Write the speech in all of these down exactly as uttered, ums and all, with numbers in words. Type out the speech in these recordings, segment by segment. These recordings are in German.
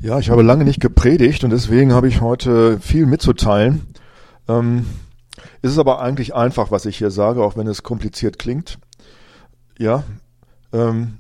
Ja, ich habe lange nicht gepredigt und deswegen habe ich heute viel mitzuteilen. Ähm, es ist aber eigentlich einfach, was ich hier sage, auch wenn es kompliziert klingt. Ja, ähm,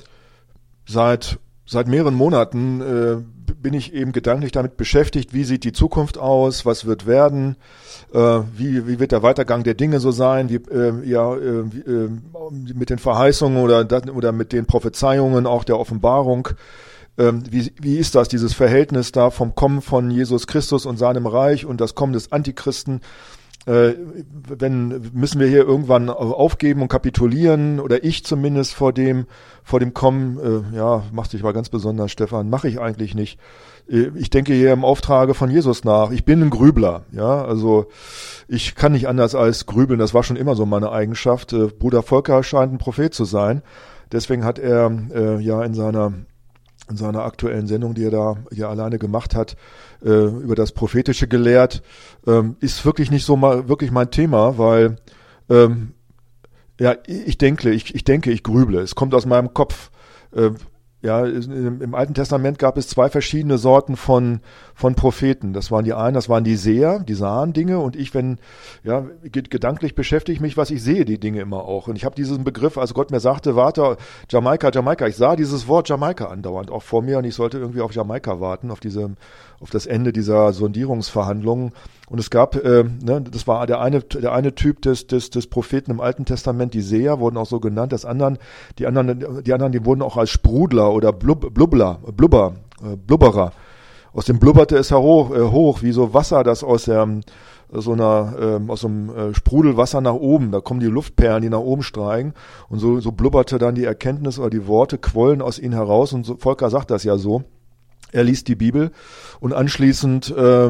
seit seit mehreren Monaten äh, bin ich eben gedanklich damit beschäftigt, wie sieht die Zukunft aus, was wird werden, äh, wie wie wird der Weitergang der Dinge so sein, wie äh, ja äh, wie, äh, mit den Verheißungen oder oder mit den Prophezeiungen auch der Offenbarung. Ähm, wie, wie ist das, dieses Verhältnis da vom Kommen von Jesus Christus und seinem Reich und das Kommen des Antichristen? Äh, wenn, müssen wir hier irgendwann aufgeben und kapitulieren, oder ich zumindest vor dem, vor dem Kommen? Äh, ja, machst dich mal ganz besonders, Stefan, mache ich eigentlich nicht. Äh, ich denke hier im Auftrage von Jesus nach. Ich bin ein Grübler, ja, also ich kann nicht anders als grübeln, das war schon immer so meine Eigenschaft. Äh, Bruder Volker scheint ein Prophet zu sein, deswegen hat er äh, ja in seiner in seiner aktuellen Sendung, die er da ja alleine gemacht hat, äh, über das Prophetische gelehrt, ähm, ist wirklich nicht so mal wirklich mein Thema, weil ähm, ja ich denke, ich, ich denke, ich grüble. Es kommt aus meinem Kopf. Äh, ja, im, im Alten Testament gab es zwei verschiedene Sorten von von Propheten. Das waren die einen, das waren die Seher, die sahen Dinge, und ich, wenn ja gedanklich beschäftige ich mich, was ich sehe, die Dinge immer auch. Und ich habe diesen Begriff, als Gott mir sagte, warte, Jamaika, Jamaika, ich sah dieses Wort Jamaika andauernd auch vor mir, und ich sollte irgendwie auf Jamaika warten, auf diese, auf das Ende dieser Sondierungsverhandlungen. Und es gab, äh, ne, das war der eine, der eine Typ des, des, des Propheten im Alten Testament, die Seher wurden auch so genannt. Das anderen, die anderen, die anderen, die wurden auch als Sprudler oder Blub, Blubbler, Blubber, äh, Blubberer. Aus dem blubberte es hoch, äh, hoch, wie so Wasser, das aus der, so einer, äh, aus so einem äh, Sprudelwasser nach oben. Da kommen die Luftperlen, die nach oben steigen. Und so, so blubberte dann die Erkenntnis oder die Worte, quollen aus ihnen heraus. Und so, Volker sagt das ja so. Er liest die Bibel und anschließend, äh,